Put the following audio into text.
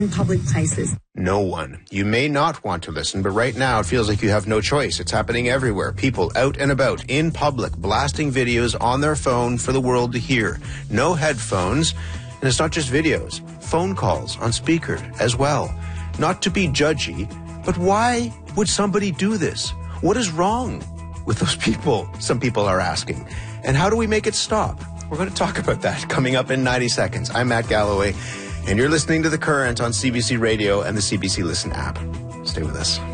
in public places. No one. You may not want to listen, but right now it feels like you have no choice. It's happening everywhere. People out and about, in public, blasting videos on their phone for the world to hear. No headphones. And it's not just videos. Phone calls on speaker as well. Not to be judgy, but why would somebody do this? What is wrong with those people? Some people are asking. And how do we make it stop? We're going to talk about that coming up in 90 seconds. I'm Matt Galloway, and you're listening to The Current on CBC Radio and the CBC Listen app. Stay with us.